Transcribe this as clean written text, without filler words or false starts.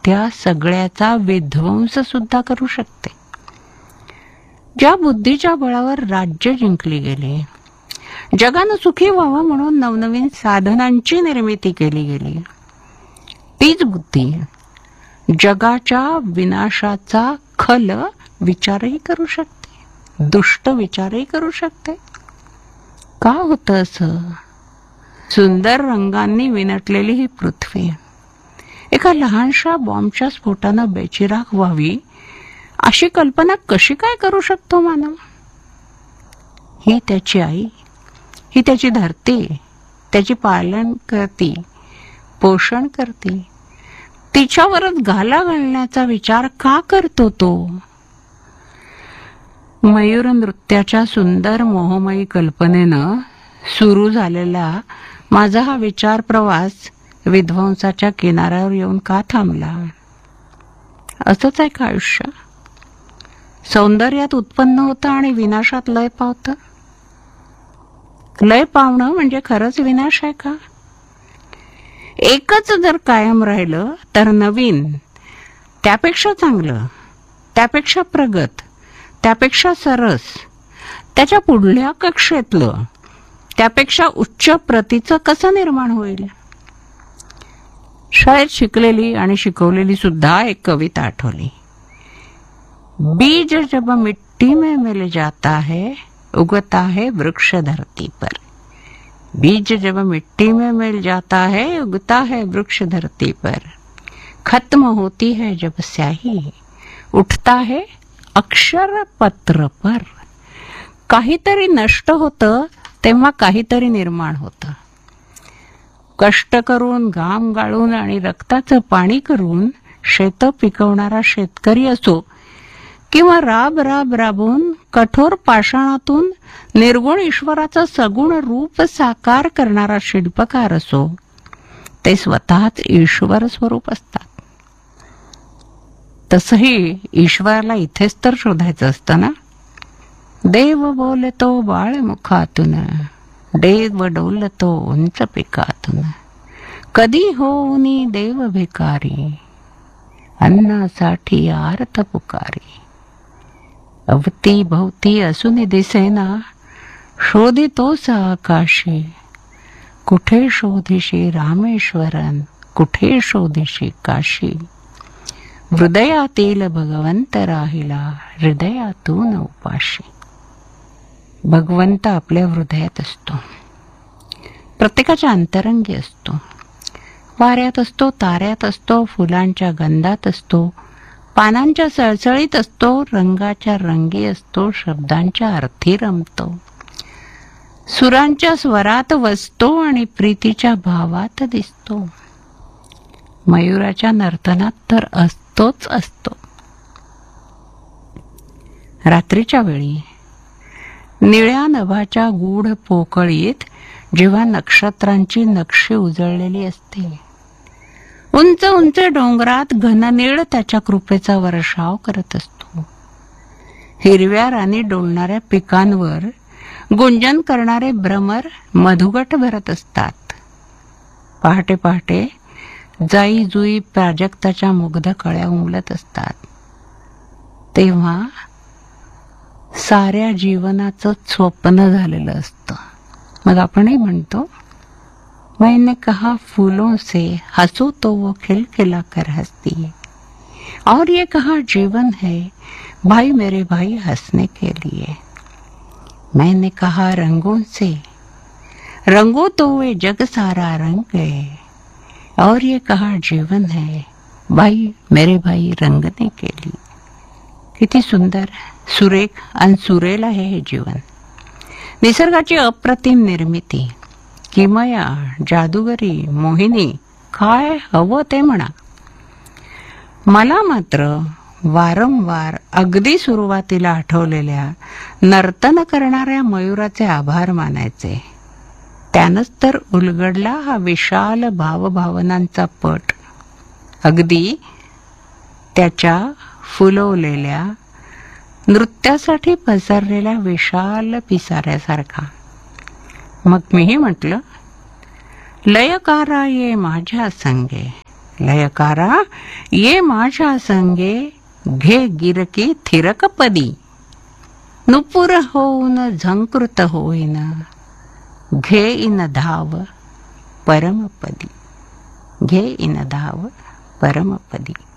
त्या सगळ्याचा विध्वंस सुद्धा करू शकते. ज्या बुद्धीच्या बळावर राज्य जिंकली गेली, जगानं सुखी व्हावं म्हणून नवनवीन साधनांची निर्मिती केली गेली, तीच बुद्धी जगाच्या विनाशाचा खल विचारही करू शकते, दुष्ट विचारही करू शकते. का होतं असं? सुंदर रंगांनी विनटलेली ही पृथ्वी एका लहानशा बॉम्बच्या स्फोटानं बेचिराख व्हावी अशी कल्पना कशी काय करू शकतो मानव? ही त्याची आई, ही त्याची धरती, त्याची पालन करती, पोषण करती, तिच्यावरच घाला घालण्याचा विचार का करतो तो? मयूर नृत्याच्या सुंदर मोहमयी कल्पनेनं सुरू झालेला माझा हा विचार प्रवास विध्वंसाच्या किनाऱ्यावर येऊन का थांबला? असंच आहे का आयुष्य? सौंदर्यात उत्पन्न होतं आणि विनाशात लय पावतं. लय पावणं म्हणजे खरंच विनाश आहे का? एकच जर कायम राहिलं तर नवीन, त्यापेक्षा चांगलं, त्यापेक्षा प्रगत, त्यापेक्षा सरस, त्याच्या पुढल्या कक्षेतलं, त्यापेक्षा उच्च प्रतीचं कसं निर्माण होईल? शाळेत शिकलेली आणि शिकवलेली सुद्धा एक कविता आठवली. बीज जब मिट्टी में मिल जाता है, उगता है वृक्ष धरती पर. बीज जब मिट्टी में मिल जाता है, उगता है वृक्ष धरती पर. खत्म होती है जब स्याही, उठता है अक्षर पत्र पर. काहीतरी नष्ट होतं तेव्हा काहीतरी निर्माण होतं. कष्ट करून, घाम गाळून आणि रक्ताचं पाणी करून शेत पिकवणारा शेतकरी असो किंवा राब राब राबून कठोर पाषाणातून निर्गुण ईश्वराचं सगुण रूप साकार करणारा शिल्पकार असो, ते स्वतःच ईश्वर स्वरूप असतात. तसही ईश्वराला इथेच तर शोधायचं असतं ना. देव बोलतो बाळ मुखातून, देव डोलतो उंच पिकातून. कधी होऊनी देव भिकारी, अन्नासाठी आर्त पुकारी. अवती भवती असून दिसेना, शोधितोस आकाशी. कुठे शोधिशी रामेश्वरन, कुठे शोधिशी काशी. हृदयातील भगवंत राहिला, हृदयातून उपाशी. भगवंत आपल्या हृदयात असतो, प्रत्येकाच्या अंतरंगी असतो. वाऱ्यात असतो, ताऱ्यात असतो, फुलांच्या गंधात असतो, पानांच्या सळसळीत असतो, रंगाच्या रंगी असतो, शब्दांच्या अर्थी रमतो, सुरांच्या स्वरात वसतो आणि प्रीतीच्या भावात दिसतो. मयुराच्या नर्तनात तर असतोच असतो. रात्रीच्या वेळी निळ्या नभाच्या गूढ पोकळीत जेव्हा नक्षत्रांची नक्षी उजळलेली असते, उंच उंच डोंगरात घननीळ त्याच्या कृपेचा वर्षाव करत असतो. हिरव्या रानी डोलणाऱ्या पिकांवर गुंजन करणारे भ्रमर मधुगट भरत असतात. पहाटे पहाटे जाई जुई प्राजक्ताच्या मुग्ध कळ्या उमलत असतात. तेव्हा साऱ्या जीवनाचं स्वप्न झालेलं असतं. मग आपणही म्हणतो, मैंने कहा फूलों से हंसो तो वो खिलखिला कर हंसती है, और ये कहा जीवन है भाई मेरे भाई हंसने के लिए. मैंने कहा रंगों से रंगो तो वे जग सारा रंग गए, और ये कहा जीवन है भाई मेरे भाई रंगने के लिए. किती सुंदर, सुरेख आणि सुरेल आहे हे जीवन. निसर्गाची अप्रतिम निर्मिती, किमया, जादूगरी, मोहिनी, काय हवं ते म्हणा. मला मात्र वारंवार अगदी सुरुवातीला आठवलेल्या नर्तन करणाऱ्या मयुराचे आभार मानायचे. त्यानंच तर उलगडला हा विशाल भावभावनांचा पट, अगदी त्याच्या फुलवलेल्या नृत्यासाठी पसरलेल्या विशाल पिसाऱ्यासारखा. मग मीही म्हटलं, लयकारा ये माझ्या संगे, लयकारा ये माझ्या संगे घे गिरकी थिरकपदी नुपुर होऊन झंकृत होईन घेईन धाव परमपदी घेईन धाव परमपदी.